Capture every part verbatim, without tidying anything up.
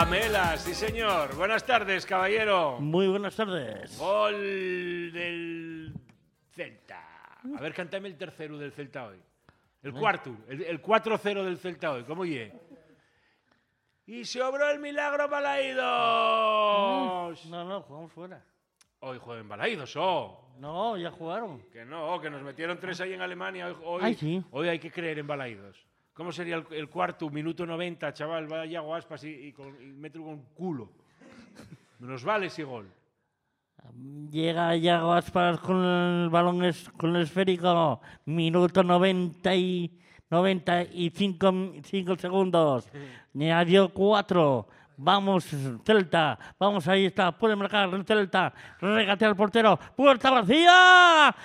Lamela, sí señor. Buenas tardes, caballero. Muy buenas tardes. Gol del Celta. A ver, cántame el tercero del Celta hoy. El cuarto, el, el cuatro cero del Celta hoy. ¿Cómo ye? Y se obró el milagro Balaídos. No, no, jugamos fuera. Hoy juegan Balaídos, oh. No, ya jugaron. Que no, que nos metieron tres ahí en Alemania. Hoy, hoy, Ay, sí. Hoy hay que creer en Balaídos. ¿Cómo sería el, el cuarto, minuto noventa, chaval? Va Iago Aspas y, y, con, y mete con culo. Nos vale ese gol. Llega Iago Aspas con el balón, es, con el esférico. Minuto noventa y, noventa y cinco, cinco segundos. Añadió cuatro. Vamos, Celta. Vamos, ahí está. Puede marcar el Celta. Regatea al portero. Puerta vacía.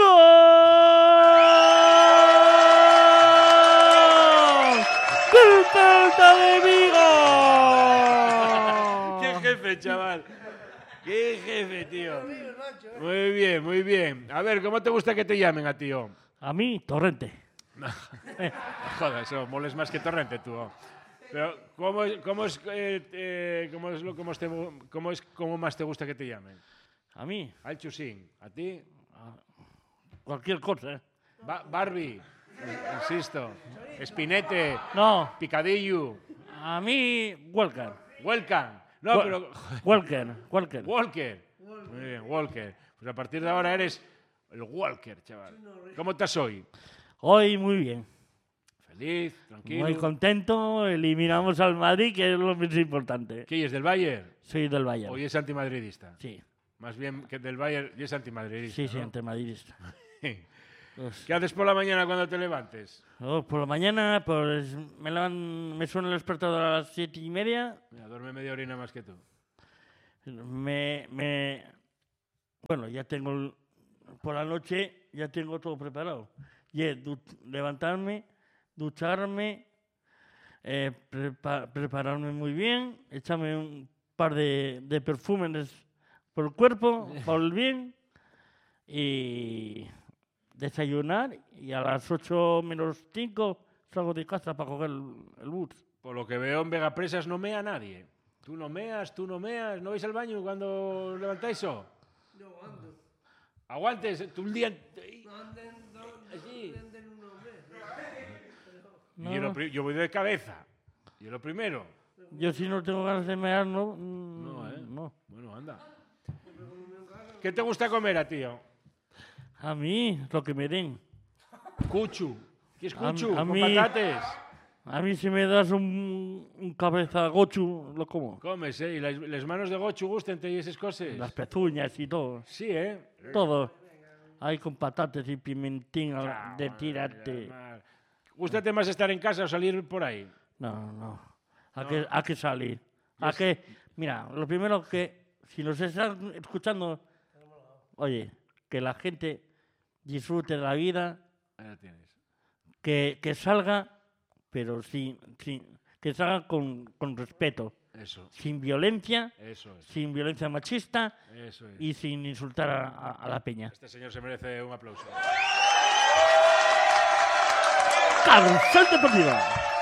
¡Gol! ¡Del Celta de Vigo! ¡Qué jefe, chaval! ¡Qué jefe, tío! Muy bien, muy bien. A ver, ¿cómo te gusta que te llamen a tío? A mí, Torrente. Joder, eso moles más que Torrente, tú. Oh. Pero, ¿cómo es, cómo es, eh, eh, cómo es lo cómo te, cómo es cómo más te gusta que te llamen? A mí, Al Chusín, a ti, cualquier cosa. ¿eh? ba Barbie, insisto, Espinete, No, Picadillo, a mí, Walker. Welcome. No, Wa- pero Walker, Walker. Walker. Muy bien, Walker. Pues a partir de ahora eres el Walker, chaval. ¿Cómo estás hoy? Hoy muy bien. Feliz, tranquilo. Muy contento. Eliminamos al Madrid, que es lo más importante. ¿Qué es del Bayern? Soy del Bayern. ¿O es antimadridista? Sí, Más bien que del Bayern y es antimadridista. sí, sí, ¿no? antimadridista. Pues, ¿Qué haces por la mañana cuando te levantes? oh, por la mañana, pues me, levan- me suena el despertador a las siete y media. Mira, duerme media horina más que tú. Me, me, bueno, ya tengo, el- por la noche ya tengo todo preparado. Y es du- levantarme, ducharme, eh, prepa- prepararme muy bien, echarme un par de, de perfumes por el cuerpo, por el bien, y desayunar, y a las ocho menos cinco salgo de casa para coger el, el bus. Por lo que veo en Vegapresas no mea nadie. Tú no meas, tú no meas. ¿No vais al baño cuando levantáis o? No, ando. Aguantes, tú un día... No anden, no, Así. no anden unos meses. No, Yo, lo no. pri- yo voy de cabeza. Yo lo primero. Yo si no tengo ganas de mear, no. No, ¿eh? No. Bueno, anda. ¿Qué te gusta comer a tío? A mí, lo que me den. Cuchu. ¿Qué es A- cuchu? a Con mí- patates. A mí si me das un, un cabeza gochu, lo como. Comes, ¿eh? ¿Y las, las manos de gochu gusten y esas cosas? Las pezuñas y todo. Sí, ¿eh? Todo. Ahí con patatas y pimentín al- Chao, de tirarte. mal. ¿Gústate más estar en casa o salir por ahí? No, no. ¿A qué, a qué salir? ¿A qué? Mira, lo primero que, si nos están escuchando, oye, que la gente disfrute de la vida, Ahí la tienes. que, que salga, pero sin, sin- que salga con, con respeto, Eso, sin violencia, eso es. sin violencia machista Eso es. y sin insultar a, a- a la peña. Este señor se merece un aplauso. ¡Carrusel Deportivo!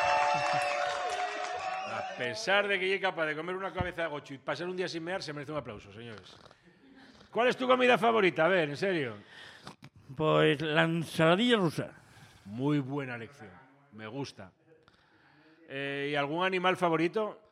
A pesar de que llegue capaz de comer una cabeza de gochu y pasar un día sin mear, se merece un aplauso, señores. ¿Cuál es tu comida favorita? A ver, en serio. Pues la ensaladilla rusa. Muy buena lección. Me gusta. Eh, ¿Y algún animal favorito?